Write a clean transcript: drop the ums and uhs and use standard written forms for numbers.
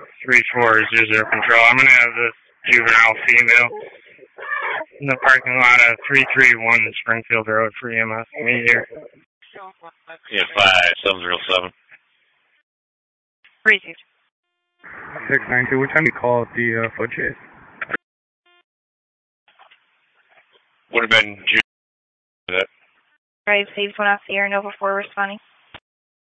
3400 control. I'm going to have this juvenile female in the parking lot of 331 Springfield Road for EMS. Meet here. Yeah, 5707. 692, what time do you call at the foot chase? Would have been June. Right, saved one off the air, Nova 4 responding.